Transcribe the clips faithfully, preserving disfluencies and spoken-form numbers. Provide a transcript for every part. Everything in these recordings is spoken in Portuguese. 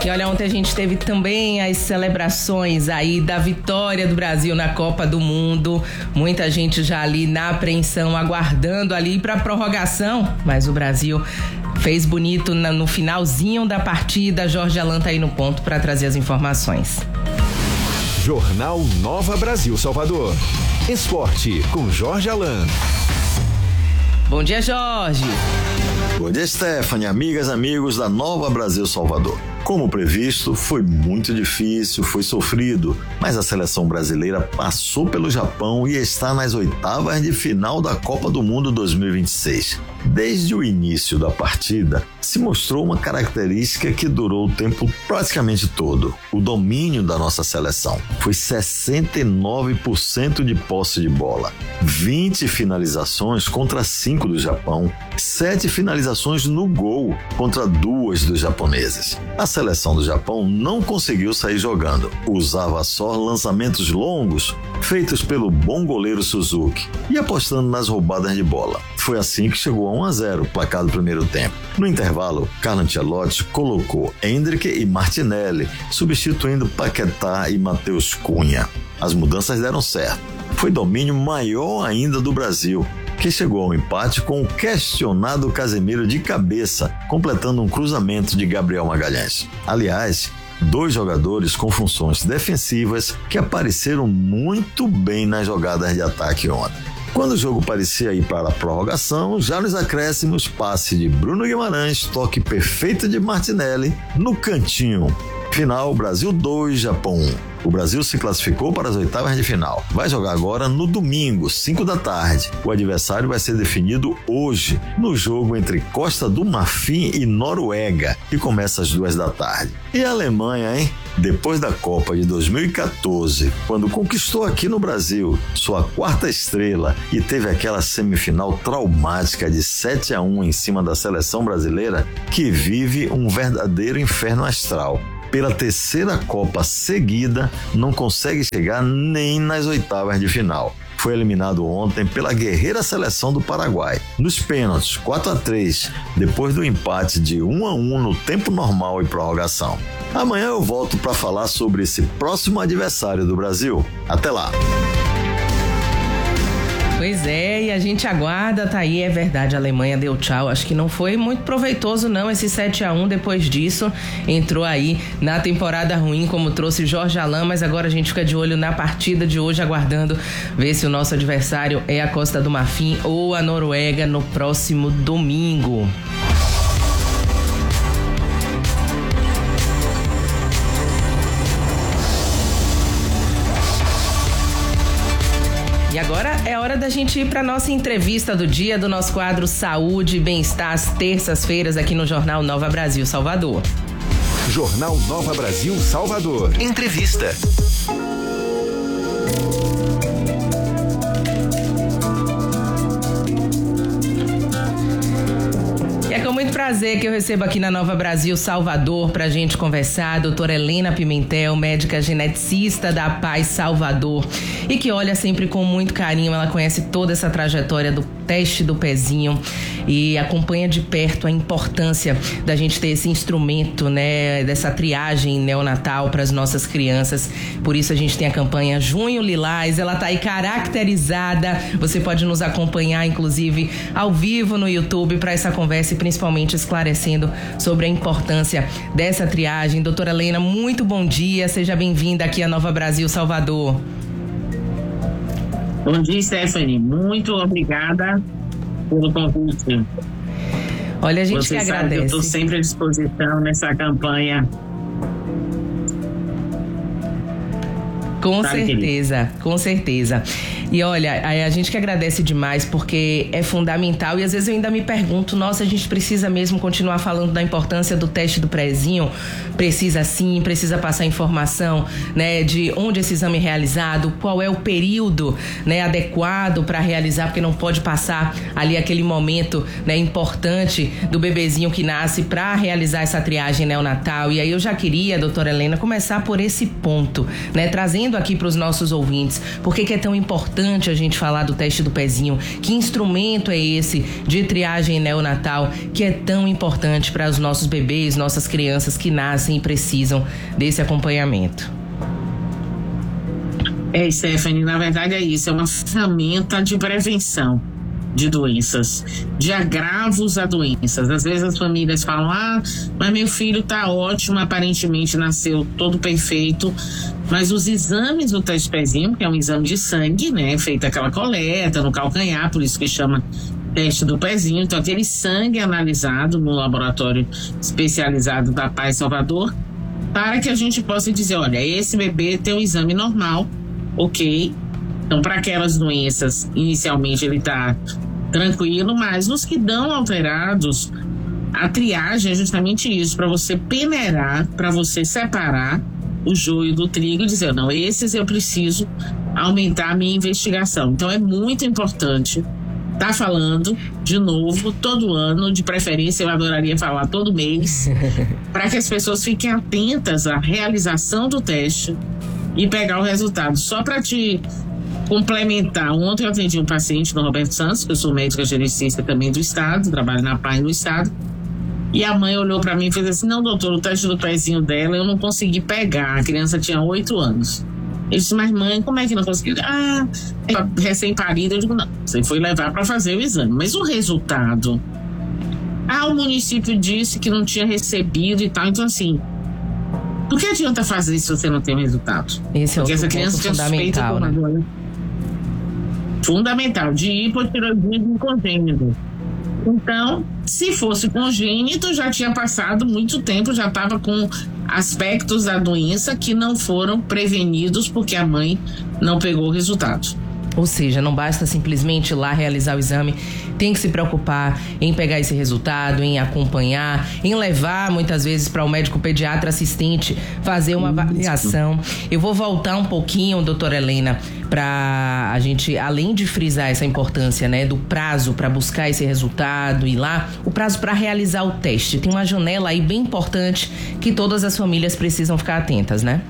E olha, ontem a gente teve também as celebrações aí da vitória do Brasil na Copa do Mundo. Muita gente já ali na apreensão, aguardando ali para prorrogação, mas o Brasil fez bonito no finalzinho da partida. Jorge Alan tá aí no ponto para trazer as informações. Jornal Nova Brasil Salvador. Esporte com Jorge Alan. Bom dia, Jorge. Bom dia, Stephanie, amigas, amigos da Nova Brasil Salvador. Como previsto, foi muito difícil, foi sofrido, mas a seleção brasileira passou pelo Japão e está nas oitavas de final da Copa do Mundo dois mil e vinte e seis. Desde o início da partida, se mostrou uma característica que durou o tempo praticamente todo: o domínio da nossa seleção. Foi sessenta e nove por cento de posse de bola, vinte finalizações contra cinco do Japão, sete finalizações no gol contra duas dos japoneses. A seleção do Japão não conseguiu sair jogando, usava só lançamentos longos feitos pelo bom goleiro Suzuki e apostando nas roubadas de bola. Foi assim que chegou a um a zero, placar do primeiro tempo. No intervalo, Carlo Ancelotti colocou Hendrick e Martinelli, substituindo Paquetá e Matheus Cunha. As mudanças deram certo. Foi domínio maior ainda do Brasil, que chegou ao empate com o questionado Casemiro de cabeça, completando um cruzamento de Gabriel Magalhães. Aliás, dois jogadores com funções defensivas que apareceram muito bem nas jogadas de ataque ontem. Quando o jogo parecia ir para a prorrogação, já nos acréscimos, passe de Bruno Guimarães, toque perfeito de Martinelli no cantinho. Final, Brasil dois, Japão um. O Brasil se classificou para as oitavas de final. Vai jogar agora no domingo, cinco da tarde. O adversário vai ser definido hoje, no jogo entre Costa do Marfim e Noruega, que começa às duas da tarde. E a Alemanha, hein? Depois da Copa de dois mil e quatorze, quando conquistou aqui no Brasil sua quarta estrela e teve aquela semifinal traumática de sete a um em cima da seleção brasileira, que vive um verdadeiro inferno astral. Pela terceira Copa seguida, não consegue chegar nem nas oitavas de final. Foi eliminado ontem pela guerreira seleção do Paraguai. Nos pênaltis, quatro a três, depois do empate de um a um no tempo normal e prorrogação. Amanhã eu volto para falar sobre esse próximo adversário do Brasil. Até lá! Pois é, e a gente aguarda, tá aí, é verdade, a Alemanha deu tchau, acho que não foi muito proveitoso não esse sete a um, depois disso entrou aí na temporada ruim, como trouxe Jorge Alan, mas agora a gente fica de olho na partida de hoje, aguardando ver se o nosso adversário é a Costa do Marfim ou a Noruega no próximo domingo. E agora é hora da gente ir para nossa entrevista do dia, do nosso quadro Saúde e Bem-Estar, às terças-feiras aqui no Jornal Nova Brasil Salvador. Jornal Nova Brasil Salvador. Entrevista. É com muito prazer que eu recebo aqui na Nova Brasil Salvador pra gente conversar a doutora Helena Pimentel, médica geneticista da Paz Salvador, e que olha sempre com muito carinho, ela conhece toda essa trajetória do teste do pezinho e acompanha de perto a importância da gente ter esse instrumento, né, dessa triagem neonatal para as nossas crianças. Por isso a gente tem a campanha Junho Lilás, ela tá aí caracterizada. Você pode nos acompanhar, inclusive, ao vivo no YouTube para essa conversa e principalmente esclarecendo sobre a importância dessa triagem. Doutora Helena, muito bom dia, seja bem-vinda aqui à Nova Brasil Salvador. Bom dia, Stephanie. Muito obrigada pelo convite. Olha, a gente Você que sabe agradece. Que eu estou sempre à disposição nessa campanha. Com Sabe, certeza, querido? com certeza. E olha, a, a gente que agradece demais porque é fundamental e às vezes eu ainda me pergunto, nossa, a gente precisa mesmo continuar falando da importância do teste do prezinho? Precisa sim, precisa passar informação, né, de onde esse exame é realizado, qual é o período, né, adequado para realizar, porque não pode passar ali aquele momento, né, importante do bebezinho que nasce para realizar essa triagem neonatal. E aí eu já queria, doutora Helena, começar por esse ponto, né, trazendo aqui para os nossos ouvintes, por que que é tão importante a gente falar do teste do pezinho, que instrumento é esse de triagem neonatal que é tão importante para os nossos bebês, nossas crianças que nascem nascem e precisam desse acompanhamento. É, Stephanie, na verdade é isso, é uma ferramenta de prevenção de doenças, de agravos a doenças. Às vezes as famílias falam, ah, mas meu filho tá ótimo, aparentemente nasceu todo perfeito, mas os exames do teste pezinho, que é um exame de sangue, né, feita aquela coleta no calcanhar, por isso que chama teste do pezinho, então aquele sangue analisado no laboratório especializado da Paz Salvador, para que a gente possa dizer, olha, esse bebê tem um exame normal, ok, então para aquelas doenças inicialmente ele está tranquilo, mas nos que dão alterados, a triagem é justamente isso, para você peneirar, para você separar o joio do trigo e dizer, não, esses eu preciso aumentar a minha investigação. Então é muito importante estar falando de novo todo ano, de preferência eu adoraria falar todo mês, para que as pessoas fiquem atentas à realização do teste e pegar o resultado. Só para te complementar, ontem eu atendi um paciente no Roberto Santos, que eu sou médica geneticista também do estado, trabalho na P A I no estado, e a mãe olhou para mim e fez assim, não doutor, o teste do pezinho dela eu não consegui pegar, a criança tinha oito anos. Ele disse, mas mãe, como é que não conseguiu? Ah, é recém-parida. Eu digo, não, você foi levar para fazer o exame, mas o resultado, ah, o município disse que não tinha recebido e tal, então assim, por que adianta fazer isso se você não tem o resultado? Esse Porque é essa criança tinha suspeita fundamental, né? doença fundamental de hipotireoidismo congênito. Então, se fosse congênito, já tinha passado muito tempo, já estava com aspectos da doença que não foram prevenidos porque a mãe não pegou o resultado. Ou seja, não basta simplesmente ir lá realizar o exame, tem que se preocupar em pegar esse resultado, em acompanhar, em levar muitas vezes para o médico pediatra assistente fazer uma avaliação. Eu vou voltar um pouquinho, doutora Helena, para a gente, além de frisar essa importância, né, do prazo para buscar esse resultado e lá, o prazo para realizar o teste. Tem uma janela aí bem importante que todas as famílias precisam ficar atentas, né?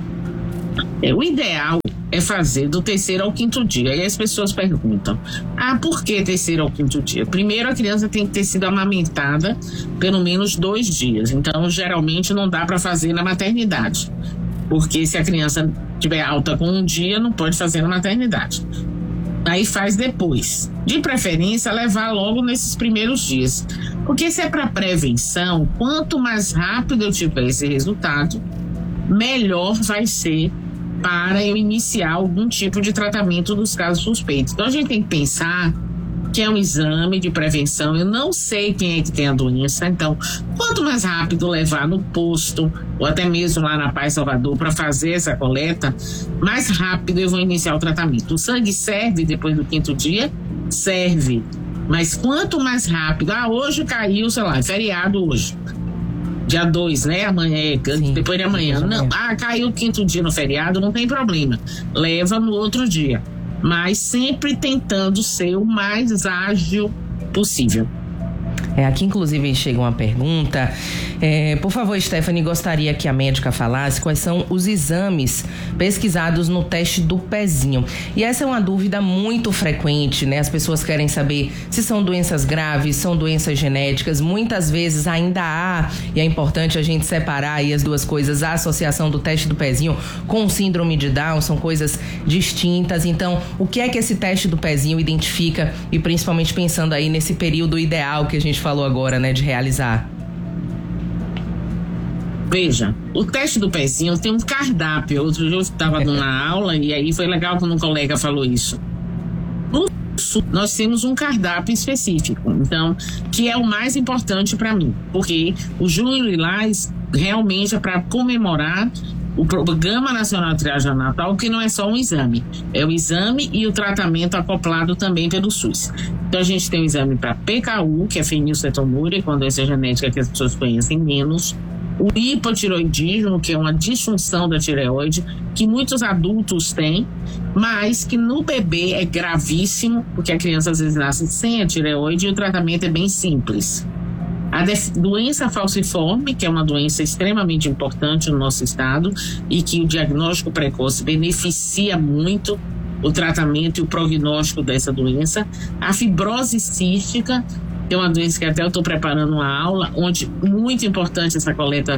É, o ideal é fazer do terceiro ao quinto dia. E as pessoas perguntam, ah, por que terceiro ao quinto dia? Primeiro, a criança tem que ter sido amamentada pelo menos dois dias. Então, geralmente, não dá para fazer na maternidade. Porque se a criança tiver alta com um dia, não pode fazer na maternidade. Aí faz depois. De preferência, levar logo nesses primeiros dias. Porque se é para prevenção, quanto mais rápido eu tiver esse resultado, melhor vai ser para eu iniciar algum tipo de tratamento dos casos suspeitos. Então a gente tem que pensar que é um exame de prevenção, eu não sei quem é que tem a doença, então quanto mais rápido levar no posto ou até mesmo lá na Paz Salvador para fazer essa coleta, mais rápido eu vou iniciar o tratamento. O sangue serve depois do quinto dia? Serve, mas quanto mais rápido, ah, hoje caiu, sei lá, feriado hoje, dia dois, né? Amanhã, sim, depois de amanhã. Não, ah, caiu o quinto dia no feriado, não tem problema. Leva no outro dia. Mas sempre tentando ser o mais ágil possível. É, aqui, inclusive, chega uma pergunta. É, por favor, Stephanie, gostaria que a médica falasse quais são os exames pesquisados no teste do pezinho. E essa é uma dúvida muito frequente, né? As pessoas querem saber se são doenças graves, são doenças genéticas. Muitas vezes ainda há, e é importante a gente separar aí as duas coisas, a associação do teste do pezinho com síndrome de Down, são coisas distintas. Então, o que é que esse teste do pezinho identifica? E principalmente pensando aí nesse período ideal que a gente falou agora, né, de realizar. Veja, o teste do pezinho tem um cardápio. Outro dia eu estava dando uma aula e aí foi legal quando um colega falou isso. No sul, nós temos um cardápio específico, então, que é o mais importante para mim, porque o Junho Lilás realmente é para comemorar o Programa Nacional de Triagem Natal, que não é só um exame, é o exame e o tratamento acoplado também pelo SUS. Então a gente tem o exame para P K U, que é fenilcetonúria, que é uma doença genética que as pessoas conhecem menos, o hipotireoidismo, que é uma disfunção da tireoide, que muitos adultos têm, mas que no bebê é gravíssimo, porque a criança às vezes nasce sem a tireoide e o tratamento é bem simples. A doença falciforme, que é uma doença extremamente importante no nosso estado e que o diagnóstico precoce beneficia muito o tratamento e o prognóstico dessa doença. A fibrose cística, que é uma doença que até eu estou preparando uma aula, onde muito importante essa coleta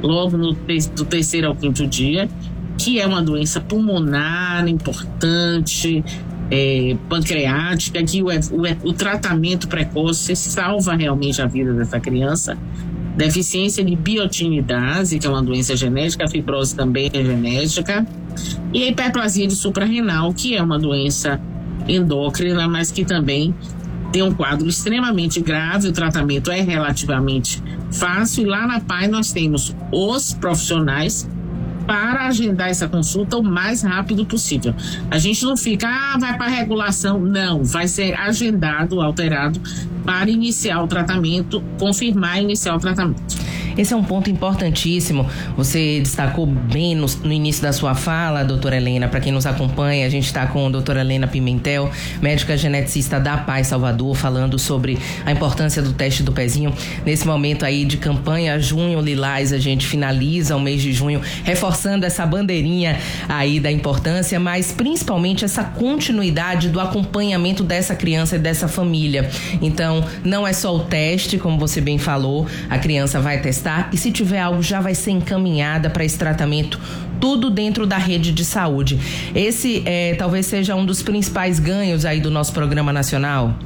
logo no te- do terceiro ao quinto dia, que é uma doença pulmonar importante, é, pancreática, que o, o, o tratamento precoce salva realmente a vida dessa criança. Deficiência de biotinidase, que é uma doença genética, a fibrose também é genética, e a hiperplasia de suprarrenal, que é uma doença endócrina, mas que também tem um quadro extremamente grave. O tratamento é relativamente fácil, e lá na P A I nós temos os profissionais para agendar essa consulta o mais rápido possível. A gente não fica, ah, vai para regulação. Não, vai ser agendado, alterado para iniciar o tratamento, confirmar iniciar o tratamento. Esse é um ponto importantíssimo. Você destacou bem no, no início da sua fala, doutora Helena. Para quem nos acompanha, a gente está com a doutora Helena Pimentel, médica geneticista da P A I Salvador, falando sobre a importância do teste do pezinho. Nesse momento aí de campanha Junho Lilás, a gente finaliza o mês de junho, reforçando essa bandeirinha aí da importância, mas principalmente essa continuidade do acompanhamento dessa criança e dessa família. Então, não é só o teste, como você bem falou, a criança vai testar, e se tiver algo já vai ser encaminhada para esse tratamento, tudo dentro da rede de saúde. Esse é, talvez seja um dos principais ganhos aí do nosso programa nacional.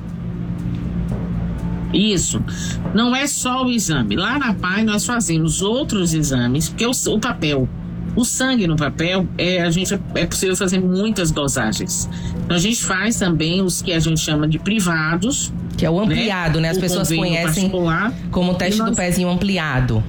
Isso, não é só o exame. Lá na P A I nós fazemos outros exames, porque o, o papel, o sangue no papel, é, a gente, é possível fazer muitas dosagens. Então a gente faz também os que a gente chama de privados, que é o ampliado, né? né? As o pessoas conhecem como o teste nós... do pezinho ampliado.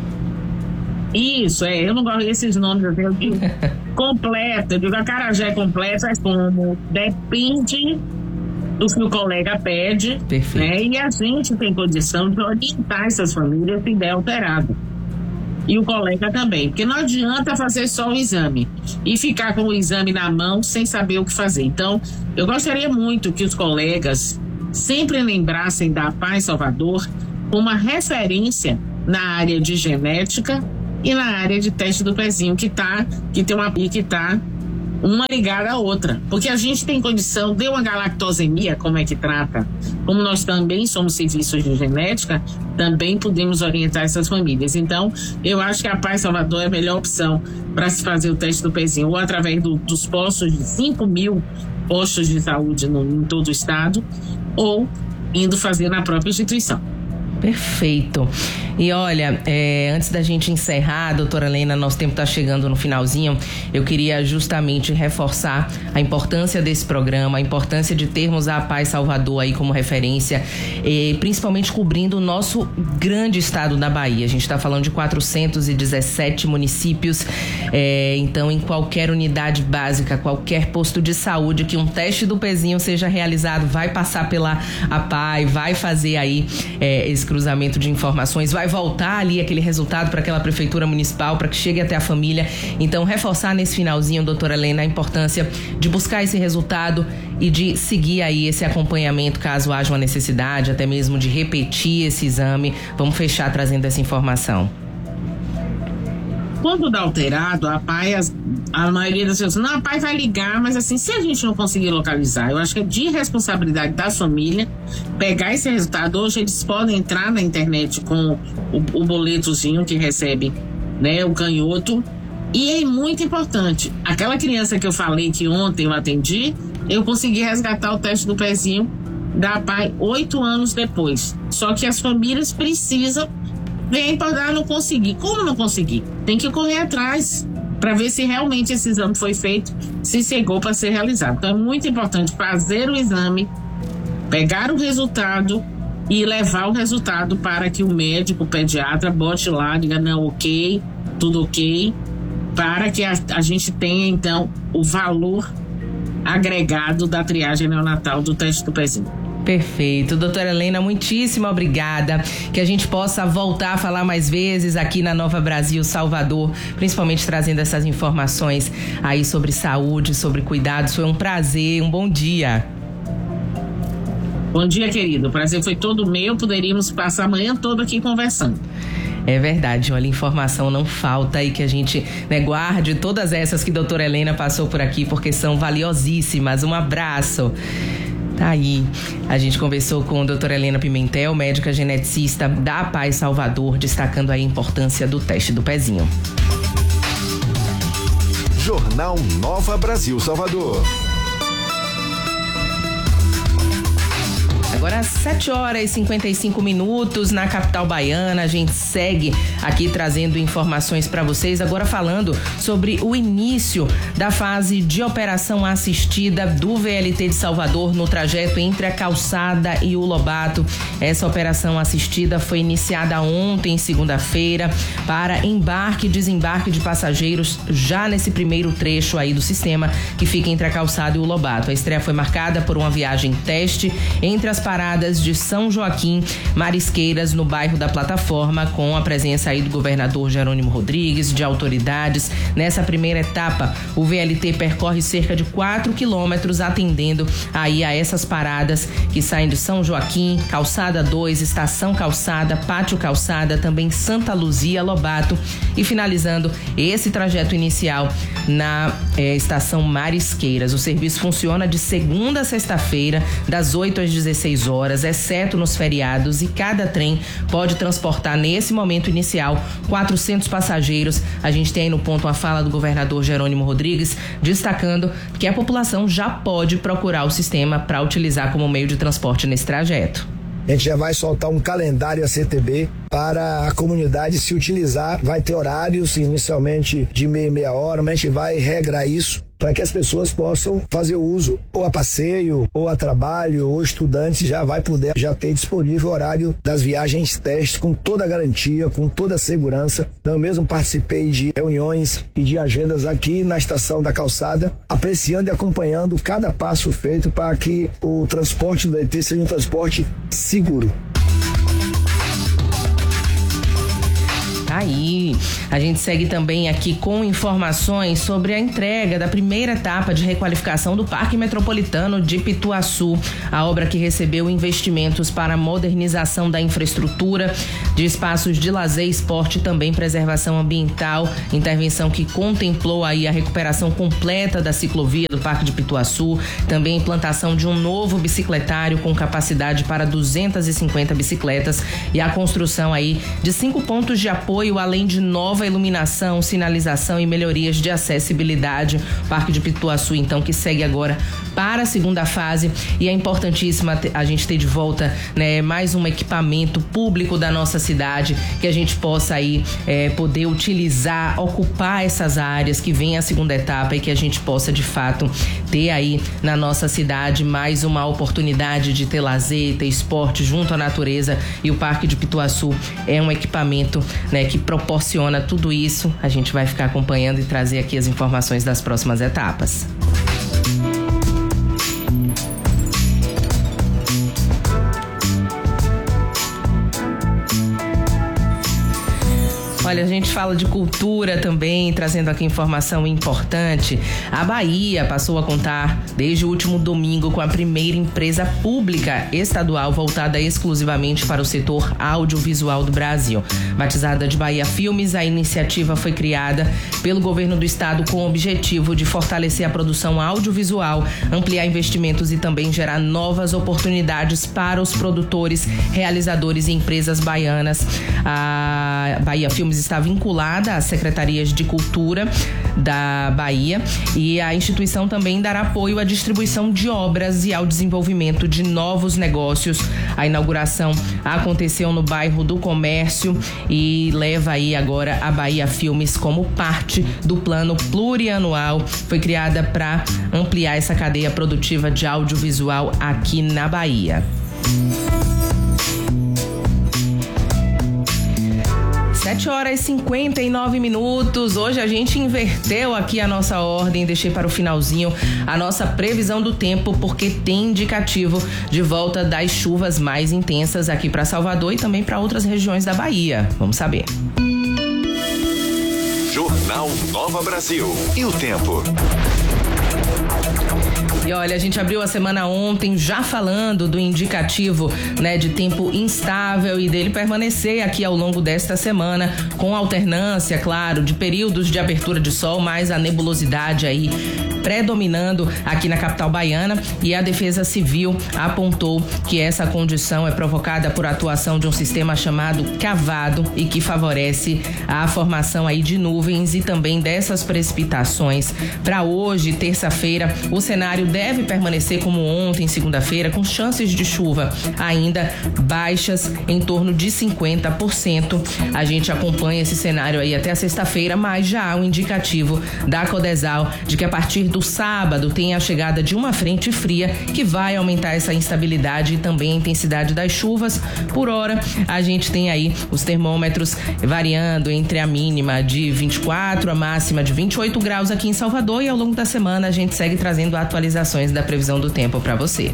Isso, é. Eu não gosto desses nomes, eu digo completo, eu digo acarajé completo, mas como depende do que o colega pede. Perfeito. Né? E a gente tem condição de orientar essas famílias se der alterado. E o colega também, porque não adianta fazer só o exame e ficar com o exame na mão sem saber o que fazer. Então, eu gostaria muito que os colegas sempre lembrassem da P A I Salvador uma referência na área de genética e na área de teste do pezinho, que tá, que tem uma que está uma ligada à outra. Porque a gente tem condição, de uma galactosemia, como é que trata? Como nós também somos serviços de genética, também podemos orientar essas famílias. Então, eu acho que a P A I Salvador é a melhor opção para se fazer o teste do pezinho, ou através do, dos postos de cinco mil postos de saúde no, em todo o estado, ou indo fazer na própria instituição. Perfeito. E olha, é, antes da gente encerrar, doutora Helena, nosso tempo está chegando no finalzinho, eu queria justamente reforçar a importância desse programa, a importância de termos a P A I Salvador aí como referência, e principalmente cobrindo o nosso grande estado da Bahia. A gente está falando de quatrocentos e dezessete municípios, é, então em qualquer unidade básica, qualquer posto de saúde que um teste do pezinho seja realizado, vai passar pela a P A I, vai fazer aí é, esse cruzamento de informações, vai voltar ali aquele resultado para aquela prefeitura municipal, para que chegue até a família. Então, reforçar nesse finalzinho, doutora Helena, a importância de buscar esse resultado e de seguir aí esse acompanhamento caso haja uma necessidade, até mesmo de repetir esse exame. Vamos fechar trazendo essa informação. Quando dá alterado, a P A I, a maioria das pessoas, não, a P A I vai ligar, mas assim, se a gente não conseguir localizar, eu acho que é de responsabilidade da família pegar esse resultado. Hoje eles podem entrar na internet com o, o boletozinho que recebe, né, o canhoto. E é muito importante, aquela criança que eu falei que ontem eu atendi, eu consegui resgatar o teste do pezinho da P A I oito anos depois. Só que as famílias precisam vem para dar, não conseguir. Como não conseguir? Tem que correr atrás para ver se realmente esse exame foi feito, se chegou para ser realizado. Então é muito importante fazer o exame, pegar o resultado e levar o resultado para que o médico, o pediatra, bote lá, diga não, ok, tudo ok, para que a, a gente tenha então o valor agregado da triagem neonatal do teste do pezinho. Perfeito. Doutora Helena, muitíssimo obrigada. Que a gente possa voltar a falar mais vezes aqui na Nova Brasil Salvador, principalmente trazendo essas informações aí sobre saúde, sobre cuidados. Foi um prazer, um bom dia. Bom dia, querido. O prazer foi todo meu. Poderíamos passar a manhã toda aqui conversando. É verdade, olha, informação não falta e que a gente, né, guarde todas essas que a doutora Helena passou por aqui, porque são valiosíssimas. Um abraço. Tá aí, a gente conversou com a doutora Helena Pimentel, médica geneticista da Paz Salvador, destacando a importância do teste do pezinho. Jornal Nova Brasil Salvador. Agora, sete horas e cinquenta e cinco minutos na capital baiana. A gente segue aqui trazendo informações para vocês. Agora falando sobre o início da fase de operação assistida do V L T de Salvador no trajeto entre a Calçada e o Lobato. Essa operação assistida foi iniciada ontem, segunda-feira, para embarque e desembarque de passageiros já nesse primeiro trecho aí do sistema que fica entre a Calçada e o Lobato. A estreia foi marcada por uma viagem teste entre as paradas de São Joaquim, Marisqueiras, no bairro da Plataforma, com a presença aí do governador Jerônimo Rodrigues, de autoridades. Nessa primeira etapa, o V L T percorre cerca de quatro quilômetros, atendendo aí a essas paradas que saem de São Joaquim, Calçada dois, Estação Calçada, Pátio Calçada, também Santa Luzia, Lobato, e finalizando esse trajeto inicial na eh, Estação Marisqueiras. O serviço funciona de segunda a sexta-feira, das oito às dezesseis horas, exceto nos feriados, e cada trem pode transportar nesse momento inicial quatrocentos passageiros. A gente tem aí no ponto a fala do governador Jerônimo Rodrigues, destacando que a população já pode procurar o sistema para utilizar como meio de transporte nesse trajeto. A gente já vai soltar um calendário A C T B para a comunidade se utilizar. Vai ter horários inicialmente de meia e meia hora, mas a gente vai regrar isso para que as pessoas possam fazer o uso ou a passeio, ou a trabalho, ou estudantes já vai poder já ter disponível o horário das viagens testes com toda a garantia, com toda a segurança. Então, eu mesmo participei de reuniões e de agendas aqui na Estação da Calçada, apreciando e acompanhando cada passo feito para que o transporte do V L T seja um transporte seguro. Aí, a gente segue também aqui com informações sobre a entrega da primeira etapa de requalificação do Parque Metropolitano de Pituaçu, a obra que recebeu investimentos para a modernização da infraestrutura, de espaços de lazer, esporte e também preservação ambiental, intervenção que contemplou aí a recuperação completa da ciclovia do Parque de Pituaçu, também a implantação de um novo bicicletário com capacidade para duzentas e cinquenta bicicletas e a construção aí de cinco pontos de apoio, além de nova iluminação, sinalização e melhorias de acessibilidade. O Parque de Pituaçu, então, que segue agora para a segunda fase, e é importantíssima a gente ter de volta, né, mais um equipamento público da nossa cidade, que a gente possa aí é, poder utilizar, ocupar essas áreas, que vem a segunda etapa, e que a gente possa de fato ter aí na nossa cidade mais uma oportunidade de ter lazer, ter esporte junto à natureza, e o Parque de Pituaçu é um equipamento, né, que proporciona tudo isso. A gente vai ficar acompanhando e trazer aqui as informações das próximas etapas. Olha, a gente fala de cultura também, trazendo aqui informação importante. A Bahia passou a contar desde o último domingo com a primeira empresa pública estadual voltada exclusivamente para o setor audiovisual do Brasil. Batizada de Bahia Filmes, a iniciativa foi criada pelo governo do estado com o objetivo de fortalecer a produção audiovisual, ampliar investimentos e também gerar novas oportunidades para os produtores, realizadores e empresas baianas. A Bahia Filmes está vinculada às secretarias de cultura da Bahia, e a instituição também dará apoio à distribuição de obras e ao desenvolvimento de novos negócios. A inauguração aconteceu no bairro do Comércio e leva aí agora a Bahia Filmes como parte do plano plurianual. Foi criada para ampliar essa cadeia produtiva de audiovisual aqui na Bahia. sete horas e cinquenta e nove minutos. Hoje a gente inverteu aqui a nossa ordem, deixei para o finalzinho a nossa previsão do tempo, porque tem indicativo de volta das chuvas mais intensas aqui para Salvador e também para outras regiões da Bahia. Vamos saber. Jornal Nova Brasil. E o tempo? E olha, a gente abriu a semana ontem já falando do indicativo, né, de tempo instável e dele permanecer aqui ao longo desta semana, com alternância, claro, de períodos de abertura de sol, mas a nebulosidade aí predominando aqui na capital baiana, e a Defesa Civil apontou que essa condição é provocada por atuação de um sistema chamado cavado e que favorece a formação aí de nuvens e também dessas precipitações. Para hoje, terça-feira, o cenário deve permanecer como ontem, segunda-feira, com chances de chuva ainda baixas, em torno de cinquenta por cento. A gente acompanha esse cenário aí até a sexta-feira, mas já há um indicativo da Codesal de que a partir do sábado tem a chegada de uma frente fria que vai aumentar essa instabilidade e também a intensidade das chuvas. Por hora, a gente tem aí os termômetros variando entre a mínima de vinte e quatro, a máxima de vinte e oito graus aqui em Salvador, e ao longo da semana a gente segue trazendo atualizações da previsão do tempo para você.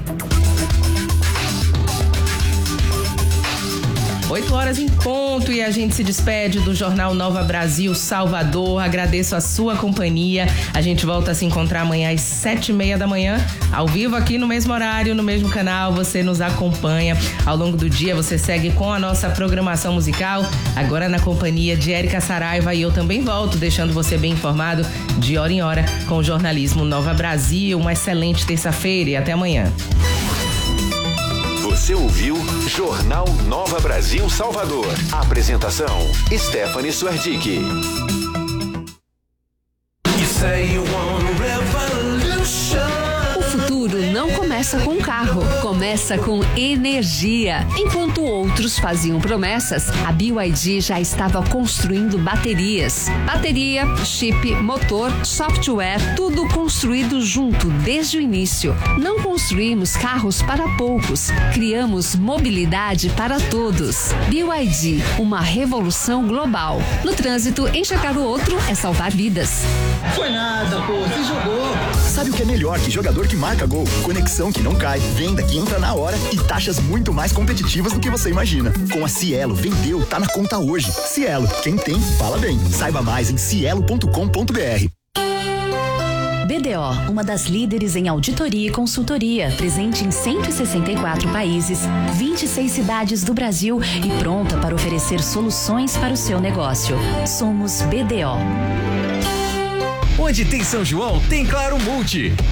oito horas em ponto e a gente se despede do Jornal Nova Brasil Salvador. Agradeço a sua companhia. A gente volta a se encontrar amanhã às sete e meia da manhã, ao vivo aqui no mesmo horário, no mesmo canal. Você nos acompanha ao longo do dia. Você segue com a nossa programação musical, agora na companhia de Érica Saraiva, e eu também volto deixando você bem informado de hora em hora com o jornalismo Nova Brasil. Uma excelente terça-feira e até amanhã. Você ouviu Jornal Nova Brasil Salvador. Apresentação: Stephanie Suerdick. O futuro não começa com carro, começa com energia. Enquanto outros faziam promessas, a B Y D já estava construindo baterias. Bateria, chip, motor, software, tudo construído junto desde o início. Não construímos carros para poucos, criamos mobilidade para todos. B Y D, uma revolução global. No trânsito, enxergar o outro é salvar vidas. Foi nada, pô, você jogou. Sabe o que é melhor que jogador que marca gol? Conexão que não cai, venda que entra na hora e taxas muito mais competitivas do que você imagina. Com a Cielo, vendeu, tá na conta hoje. Cielo, quem tem, fala bem. Saiba mais em cielo ponto com ponto b r. B D O, uma das líderes em auditoria e consultoria, presente em cento e sessenta e quatro países, vinte e seis cidades do Brasil e pronta para oferecer soluções para o seu negócio. Somos B D O. Onde tem São João, tem Claro Multi.